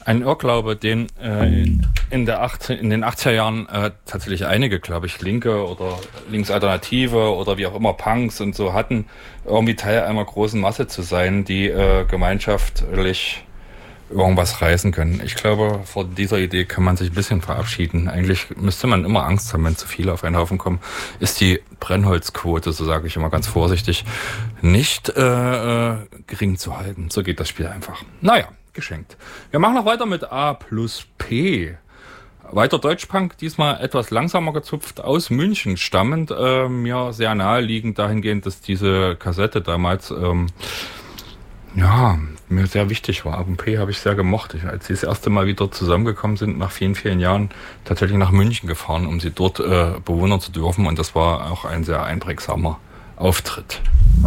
Ein Irrglaube, den in den 80er Jahren tatsächlich einige, glaube ich, Linke oder Linksalternative oder wie auch immer Punks und so hatten, irgendwie Teil einer großen Masse zu sein, die gemeinschaftlich irgendwas reißen können. Ich glaube, vor dieser Idee kann man sich ein bisschen verabschieden. Eigentlich müsste man immer Angst haben, wenn zu viele auf einen Haufen kommen. Ist die Brennholzquote, so sage ich immer ganz vorsichtig, nicht gering zu halten. So geht das Spiel einfach. Naja, geschenkt. Wir machen noch weiter mit A plus P. Weiter Deutschpunk, diesmal etwas langsamer gezupft, aus München stammend, mir sehr naheliegend dahingehend, dass diese Kassette damals mir sehr wichtig war. A und P habe ich sehr gemocht. Als sie das erste Mal wieder zusammengekommen sind, nach vielen, vielen Jahren, tatsächlich nach München gefahren, um sie dort bewundern zu dürfen. Und das war auch ein sehr einprägsamer Auftritt.